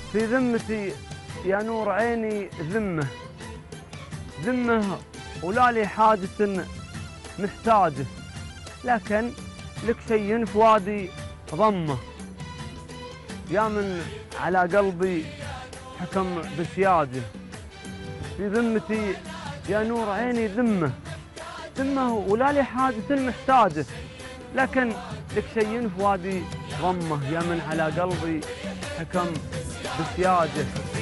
في ذمتي يا نور عيني ذمه، ذمه ولا لي حاجة محتاجه، لكن لك شيء فؤادي ضمه، يا من على قلبي حكم بسياجه. في ذمتي يا نور عيني ذمه، ذمه ولا لي حاجة محتاجه، لكن لك شيء فؤادي ضمه، يا من على قلبي حكم بسياجه.